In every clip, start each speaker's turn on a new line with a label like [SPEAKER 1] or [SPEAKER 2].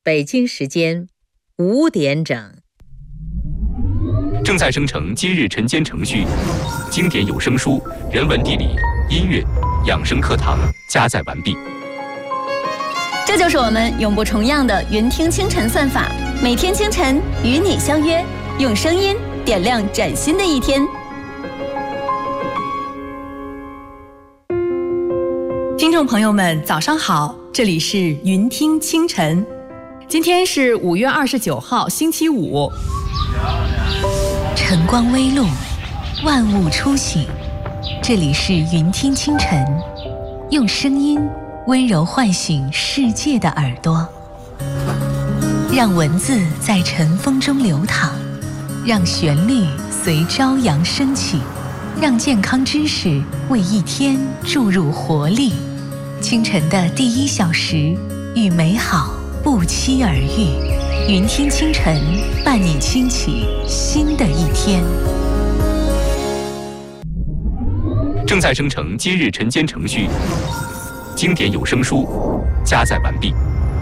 [SPEAKER 1] 北京时间5点整。
[SPEAKER 2] 正在生成今日晨间程序，经典有声书、人文地理、音乐、养生课堂加载完毕。
[SPEAKER 3] 这就是我们永不重样的云听清晨算法，每天清晨与你相约，用声音点亮崭新的一天。
[SPEAKER 4] 听众朋友们，早上好，这里是云听清晨。今天是5月29号，星期五。
[SPEAKER 5] 晨光微露，万物初醒。这里是云听清晨，用声音温柔唤醒世界的耳朵，让文字在晨风中流淌，让旋律随朝阳升起，让健康知识为一天注入活力。清晨的第1小时，与美好不期而遇。云听清晨，伴你轻启新的一天。
[SPEAKER 2] 正在生成今日晨间程序，经典有声书加载完毕。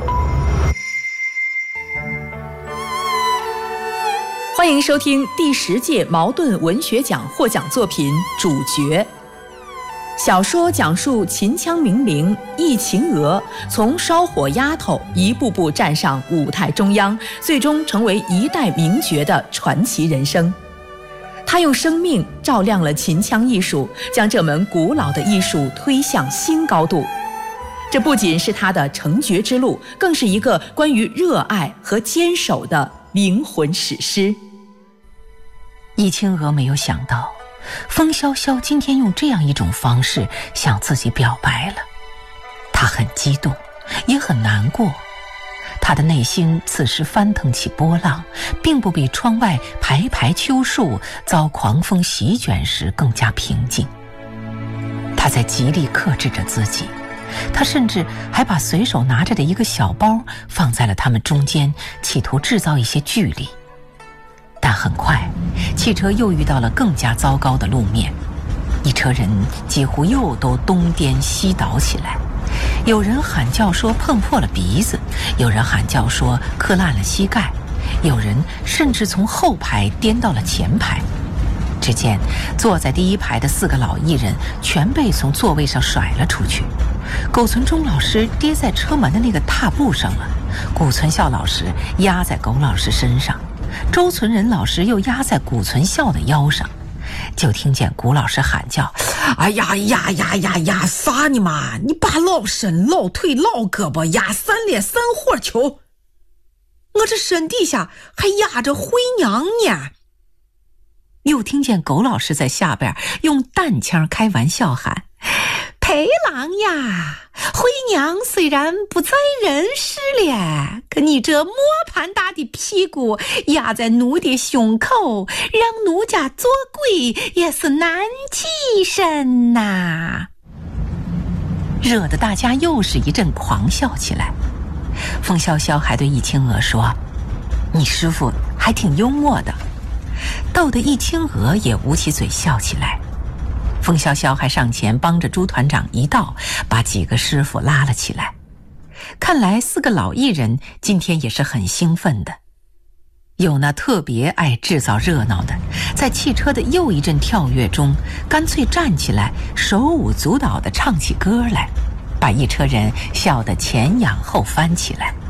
[SPEAKER 4] 欢迎收听第10届茅盾文学奖获奖作品《主角》。小说讲述秦腔名伶易秦娥从烧火丫头一步步站上舞台中央，最终成为一代名角的传奇人生。她用生命照亮了秦腔艺术，将这门古老的艺术推向新高度。这不仅是她的成角之路，更是一个关于热爱和坚守的灵魂史诗。
[SPEAKER 5] 易秦娥没有想到风萧萧今天用这样一种方式向自己表白了，他很激动，也很难过。他的内心此时翻腾起波浪，并不比窗外排排秋树遭狂风席卷时更加平静。他在极力克制着自己，他甚至还把随手拿着的一个小包放在了他们中间，企图制造一些距离。但很快，汽车又遇到了更加糟糕的路面，一车人几乎又都东颠西倒起来。有人喊叫说碰破了鼻子，有人喊叫说磕烂了膝盖，有人甚至从后排颠到了前排。只见坐在第1排的4个老艺人全被从座位上甩了出去。苟存忠老师跌在车门的那个踏步上了，谷存孝老师压在苟老师身上，周存仁老师又压在谷存孝的腰上。就听见谷老师喊叫：
[SPEAKER 6] 哎呀呀呀呀呀，啥呢嘛？你把老身老腿老胳膊压3连3火球，我这身底下还压着灰娘呢。
[SPEAKER 5] 又听见苟老师在下边用淡腔开玩笑喊：
[SPEAKER 6] 裴郎呀，灰娘虽然不在人世了，可你这磨盘大的屁股压在奴的胸口，让奴家做鬼也是难起身呐。
[SPEAKER 5] 惹得大家又是一阵狂笑起来。风萧萧还对易秦娥说：你师父还挺幽默的，逗得易秦娥也捂起嘴笑起来。风萧萧还上前帮着朱团长一道把几个师傅拉了起来。看来4个老艺人今天也是很兴奋的。有那特别爱制造热闹的，在汽车的又一阵跳跃中干脆站起来手舞足蹈地唱起歌来，把一车人笑得前仰后翻起来。